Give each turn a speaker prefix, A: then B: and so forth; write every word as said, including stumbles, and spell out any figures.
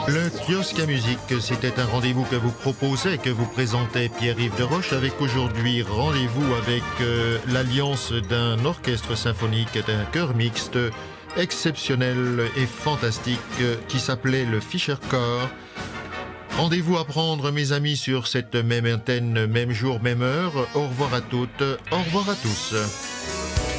A: Le kiosque à musique, c'était un rendez-vous que vous proposait, que vous présentait Pierre-Yves Deroche, avec aujourd'hui rendez-vous avec euh, l'alliance d'un orchestre symphonique, d'un chœur mixte exceptionnel et fantastique euh, qui s'appelait le Fischer Chor. Rendez-vous à prendre, mes amis, sur cette même antenne, même jour, même heure. Au revoir à toutes, au revoir à tous.